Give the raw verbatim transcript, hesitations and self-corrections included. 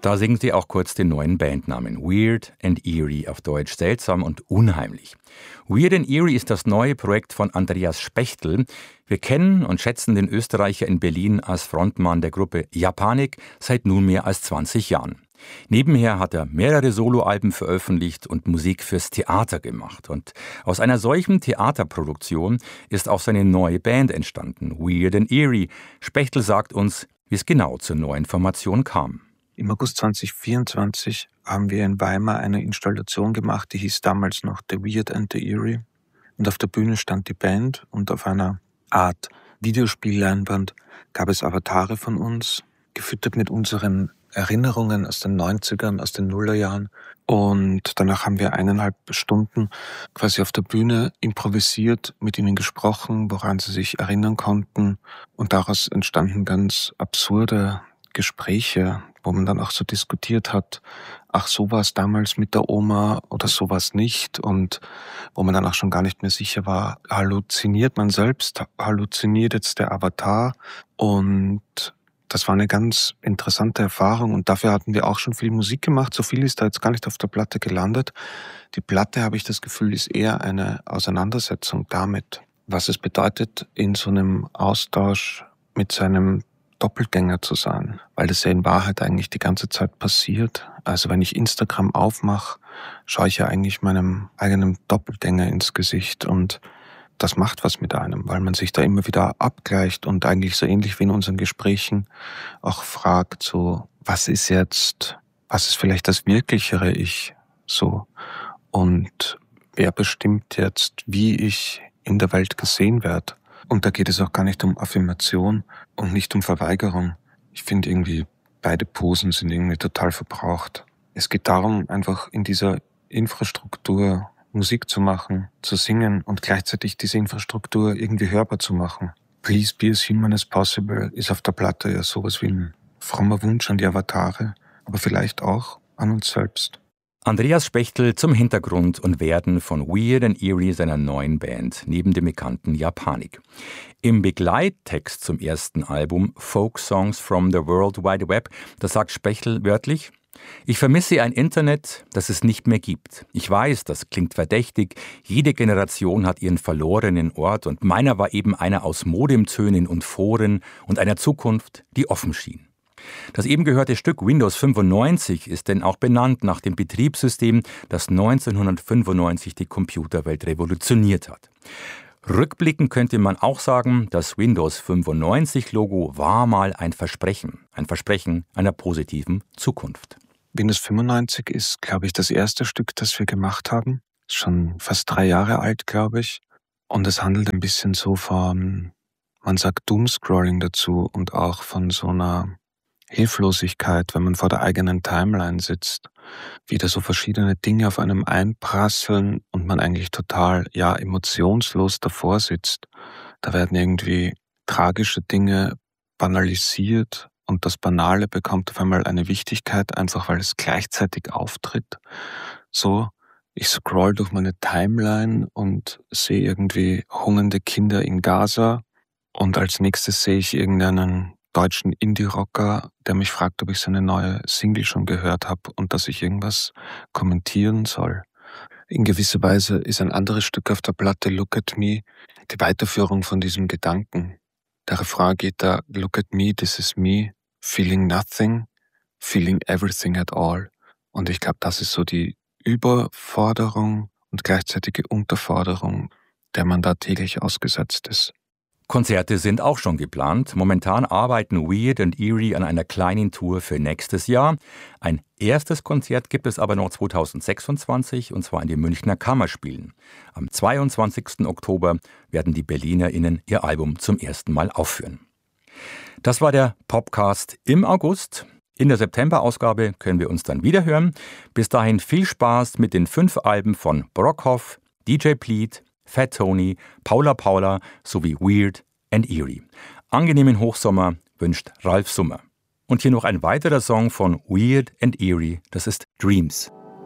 Da singen sie auch kurz den neuen Bandnamen. Weird and Eerie, auf Deutsch seltsam und unheimlich. Weird and Eerie ist das neue Projekt von Andreas Spechtel. Wir kennen und schätzen den Österreicher in Berlin als Frontmann der Gruppe Japanik seit nunmehr als zwanzig Jahren. Nebenher hat er mehrere Soloalben veröffentlicht und Musik fürs Theater gemacht. Und aus einer solchen Theaterproduktion ist auch seine neue Band entstanden, Weird and Eerie. Spechtel sagt uns, wie es genau zur neuen Formation kam. Im August zwanzig vierundzwanzig haben wir in Weimar eine Installation gemacht, die hieß damals noch The Weird and the Eerie. Und auf der Bühne stand die Band und auf einer Art Videospielleinwand gab es Avatare von uns, gefüttert mit unseren Erinnerungen aus den neunzigern, aus den Nullerjahren. Und danach haben wir eineinhalb Stunden quasi auf der Bühne improvisiert, mit ihnen gesprochen, woran sie sich erinnern konnten. Und daraus entstanden ganz absurde Gespräche, wo man dann auch so diskutiert hat, ach, so war es damals mit der Oma oder so war es nicht, und wo man dann auch schon gar nicht mehr sicher war, halluziniert man selbst, halluziniert jetzt der Avatar, und das war eine ganz interessante Erfahrung, und dafür hatten wir auch schon viel Musik gemacht, so viel ist da jetzt gar nicht auf der Platte gelandet. Die Platte, habe ich das Gefühl, ist eher eine Auseinandersetzung damit, was es bedeutet, in so einem Austausch mit seinem Doppelgänger zu sein, weil das ja in Wahrheit eigentlich die ganze Zeit passiert. Also wenn ich Instagram aufmache, schaue ich ja eigentlich meinem eigenen Doppelgänger ins Gesicht, und das macht was mit einem, weil man sich da immer wieder abgleicht und eigentlich so ähnlich wie in unseren Gesprächen auch fragt, so, was ist jetzt, was ist vielleicht das wirklichere Ich so, und wer bestimmt jetzt, wie ich in der Welt gesehen werde. Und da geht es auch gar nicht um Affirmation und nicht um Verweigerung. Ich finde irgendwie, beide Posen sind irgendwie total verbraucht. Es geht darum, einfach in dieser Infrastruktur Musik zu machen, zu singen und gleichzeitig diese Infrastruktur irgendwie hörbar zu machen. Please be as human as possible ist auf der Platte ja sowas wie ein frommer Wunsch an die Avatare, aber vielleicht auch an uns selbst. Andreas Spechtel zum Hintergrund und Werden von Weird and Eerie, seiner neuen Band, neben dem bekannten Japanik. Im Begleittext zum ersten Album Folk Songs from the World Wide Web, da sagt Spechtel wörtlich: Ich vermisse ein Internet, das es nicht mehr gibt. Ich weiß, das klingt verdächtig. Jede Generation hat ihren verlorenen Ort, und meiner war eben einer aus Modemtönen und Foren und einer Zukunft, die offen schien. Das eben gehörte Stück Windows fünfundneunzig ist denn auch benannt nach dem Betriebssystem, das neunzehnhundertfünfundneunzig die Computerwelt revolutioniert hat. Rückblickend könnte man auch sagen, das Windows fünfundneunzig-Logo war mal ein Versprechen, ein Versprechen einer positiven Zukunft. Windows fünfundneunzig ist, glaube ich, das erste Stück, das wir gemacht haben. Schon fast drei Jahre alt, glaube ich. Und es handelt ein bisschen so von, man sagt Doomscrolling dazu, und auch von so einer Hilflosigkeit, wenn man vor der eigenen Timeline sitzt, wie da so verschiedene Dinge auf einem einprasseln und man eigentlich total, ja, emotionslos davor sitzt. Da werden irgendwie tragische Dinge banalisiert und das Banale bekommt auf einmal eine Wichtigkeit, einfach weil es gleichzeitig auftritt. So, ich scroll durch meine Timeline und sehe irgendwie hungernde Kinder in Gaza, und als nächstes sehe ich irgendeinen deutschen Indie-Rocker, der mich fragt, ob ich seine neue Single schon gehört habe und dass ich irgendwas kommentieren soll. In gewisser Weise ist ein anderes Stück auf der Platte, Look at Me, die Weiterführung von diesem Gedanken. Der Refrain geht da: Look at me, this is me, feeling nothing, feeling everything at all. Und ich glaube, das ist so die Überforderung und gleichzeitige Unterforderung, der man da täglich ausgesetzt ist. Konzerte sind auch schon geplant. Momentan arbeiten Weird and Eerie an einer kleinen Tour für nächstes Jahr. Ein erstes Konzert gibt es aber noch zweitausendsechsundzwanzig, und zwar in den Münchner Kammerspielen. Am zweiundzwanzigsten Oktober werden die BerlinerInnen ihr Album zum ersten Mal aufführen. Das war der Popcast im August. In der September-Ausgabe können wir uns dann wieder hören. Bis dahin viel Spaß mit den fünf Alben von Brockhoff, D J Pleat, Fat Tony, Paula Paula sowie Weird and Eerie. Angenehmen Hochsommer wünscht Ralf Summer. Und hier noch ein weiterer Song von Weird and Eerie, das ist Dreams.